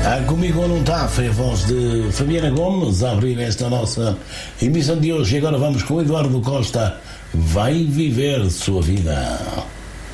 Comigo ou não está, foi a voz de Fabiana Gomes a abrir esta nossa emissão de hoje. E agora vamos com o Eduardo Costa. Vai viver sua vida.